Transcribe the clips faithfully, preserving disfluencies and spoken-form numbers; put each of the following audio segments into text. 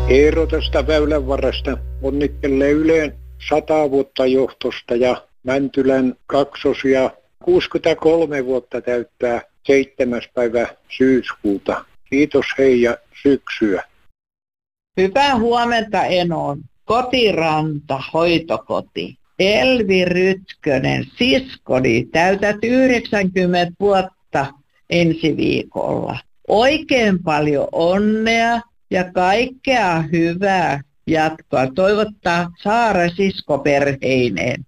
Eero tästä Väylänvarresta onnittelee Yleen sata vuotta johtosta ja Mäntylän kaksosia kuusikymmentäkolme vuotta täyttää seitsemäs päivä syyskuuta. Kiitos hei ja syksyä. Hyvää huomenta Enoon. Kotiranta, hoitokoti. Elvi Rytkönen, siskoni, täytät yhdeksänkymmentä vuotta ensi viikolla. Oikein paljon onnea ja kaikkea hyvää jatkoa. Toivottaa Saara siskoperheineen.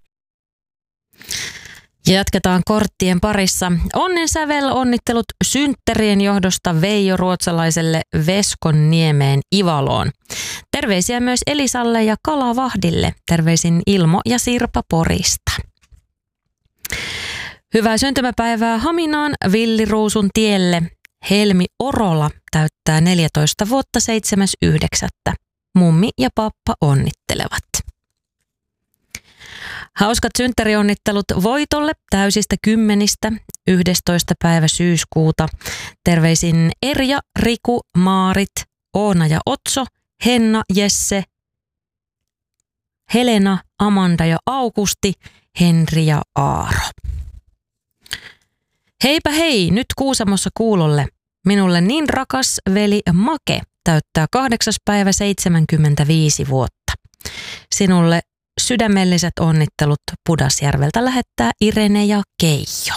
Jatketaan korttien parissa. Onnen sävel onnittelut synttärien johdosta Veijo Ruotsalaiselle Veskonniemeen Ivaloon. Terveisiä myös Elisalle ja Kalavahdille. Terveisin Ilmo ja Sirpa Porista. Hyvää syntymäpäivää Haminaan Villiruusun tielle. Helmi Orola täyttää neljätoista vuotta seitsemäs yhdeksättä Mummi ja pappa onnittelevat. Hauskat synttärionnittelut Voitolle täysistä kymmenistä yhdestoista päivä syyskuuta. Terveisin Erja, Riku, Maarit, Oona ja Otso, Henna, Jesse, Helena, Amanda ja Augusti, Henri ja Aaro. Heipä hei, nyt Kuusamossa kuulolle. Minulle niin rakas veli Make täyttää kahdeksas päivä seitsemänkymmentäviisi vuotta. Sinulle sydämelliset onnittelut Pudasjärveltä lähettää Irene ja Keijo.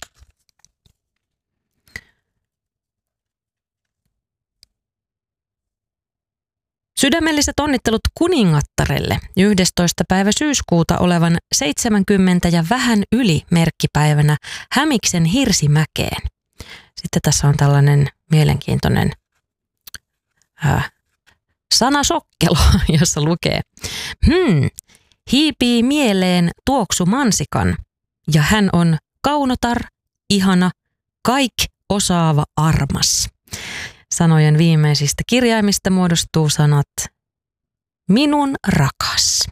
Sydämelliset onnittelut kuningattarelle yhdestoista päivä syyskuuta olevan seitsemänkymmentä ja vähän yli merkkipäivänä Hämiksen Hirsimäkeen. Sitten tässä on tällainen mielenkiintoinen äh, sanasokkelo, jossa lukee hmm, hiipii mieleen tuoksu mansikan ja hän on kaunotar, ihana, kaik osaava armas. Sanojen viimeisistä kirjaimista muodostuu sanat minun rakas.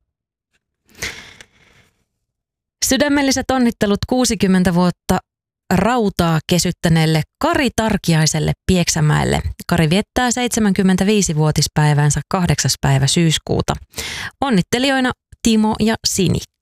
Sydämelliset onnittelut kuusikymmentä vuotta rautaa kesyttäneelle Kari Tarkiaiselle Pieksämäelle. Kari viettää seitsemänkymmentäviisivuotispäivänsä kahdeksas päivä syyskuuta. Onnittelijoina Timo ja Sinikka.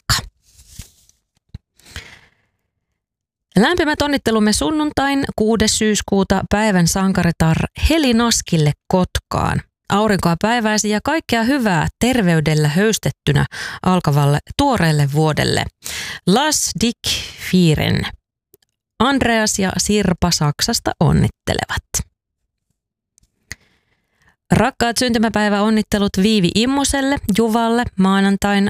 Lämpimät onnittelumme sunnuntain kuudes syyskuuta päivän sankaritar Heli Naskille Kotkaan. Aurinkoa päiväisi ja kaikkea hyvää terveydellä höystettynä alkavalle tuoreelle vuodelle. Las Dick Firen. Andreas ja Sirpa Saksasta onnittelevat. Rakkaat syntymäpäiväonnittelut Viivi Immoselle, Juvalle, maanantain